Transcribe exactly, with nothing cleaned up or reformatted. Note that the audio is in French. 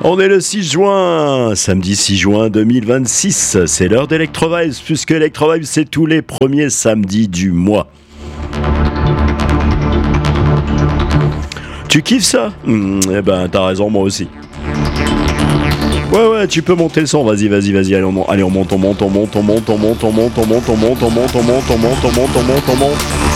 On est le six juin, samedi six juin deux mille vingt-six, c'est l'heure d'Electro-Vibes, puisque Electro-Vibes c'est tous les premiers samedis du mois. Tu kiffes ça? mmh, Eh ben t'as raison, moi aussi. Ouais ouais, tu peux monter le son, vas-y vas-y vas-y, allez on monte, allez on monte, on monte, on monte, on monte, on monte, on monte, on monte, on monte, on monte, on monte, on monte, on monte, on monte.